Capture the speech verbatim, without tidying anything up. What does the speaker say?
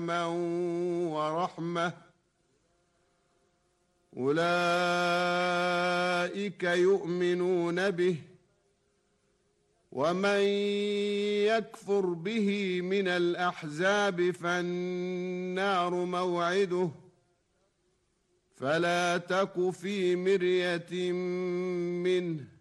ورحمة أولئك يؤمنون به ومن يكفر به من الأحزاب فالنار موعده فلا تك في مرية منه